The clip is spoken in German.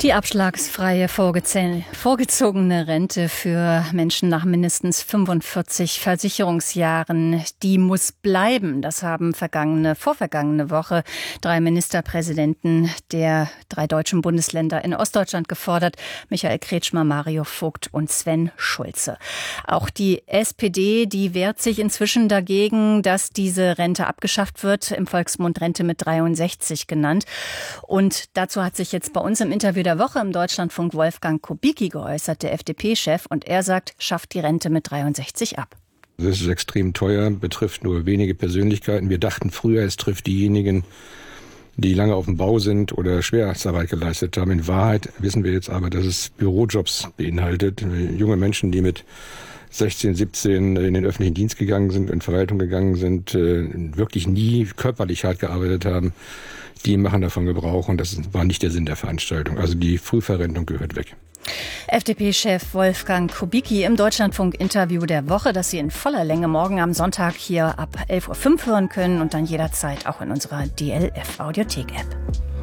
Die abschlagsfreie vorgezogene Rente für Menschen nach mindestens 45 Versicherungsjahren, die muss bleiben. Das haben vorvergangene Woche 3 Ministerpräsidenten der 3 deutschen Bundesländer in Ostdeutschland gefordert. Michael Kretschmer, Mario Vogt und Sven Schulze. Auch die SPD, die wehrt sich inzwischen dagegen, dass diese Rente abgeschafft wird, im Volksmund Rente mit 63 genannt. Und dazu hat sich jetzt bei uns im Interview der Woche im Deutschlandfunk Wolfgang Kubicki geäußert, der FDP-Chef, und er sagt, schafft die Rente mit 63 ab. Das ist extrem teuer, betrifft nur wenige Persönlichkeiten. Wir dachten früher, es trifft diejenigen, die lange auf dem Bau sind oder Schwerstarbeit geleistet haben. In Wahrheit wissen wir jetzt aber, dass es Bürojobs beinhaltet. Junge Menschen, die mit 16, 17 in den öffentlichen Dienst gegangen sind, in Verwaltung gegangen sind, wirklich nie körperlich hart gearbeitet haben, die machen davon Gebrauch, und das war nicht der Sinn der Veranstaltung. Also die Frühverrentung gehört weg. FDP-Chef Wolfgang Kubicki im Deutschlandfunk-Interview der Woche, das Sie in voller Länge morgen am Sonntag hier ab 11.05 Uhr hören können und dann jederzeit auch in unserer DLF-Audiothek-App.